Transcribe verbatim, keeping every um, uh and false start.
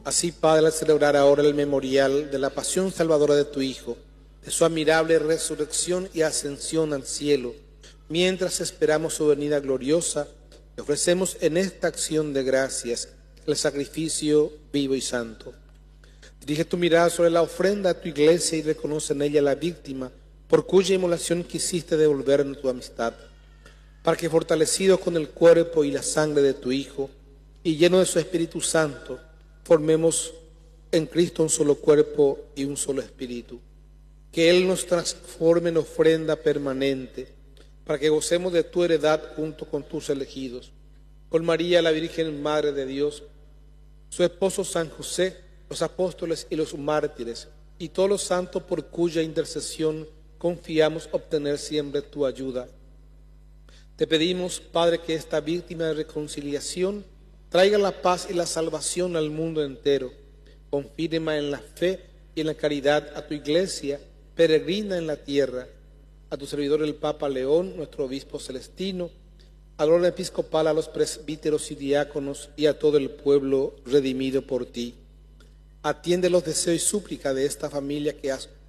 Así, Padre, al celebrar ahora el memorial de la pasión salvadora de tu Hijo, de su admirable resurrección y ascensión al cielo, mientras esperamos su venida gloriosa, te ofrecemos en esta acción de gracias el sacrificio vivo y santo. Dirige tu mirada sobre la ofrenda a tu iglesia y reconoce en ella la víctima por cuya inmolación quisiste devolvernos tu amistad, para que fortalecidos con el cuerpo y la sangre de tu Hijo y lleno de su Espíritu Santo, formemos en Cristo un solo cuerpo y un solo espíritu. Que Él nos transforme en ofrenda permanente, para que gocemos de tu heredad junto con tus elegidos, con María, la Virgen Madre de Dios, su esposo San José, los apóstoles y los mártires, y todos los santos por cuya intercesión confiamos obtener siempre tu ayuda. Te pedimos, Padre, que esta víctima de reconciliación traiga la paz y la salvación al mundo entero. Confirma en la fe y en la caridad a tu iglesia, peregrina en la tierra, a tu servidor el Papa León, nuestro obispo celestino, al orden episcopal, a los presbíteros y diáconos y a todo el pueblo redimido por ti. Atiende los deseos y súplicas de esta familia que has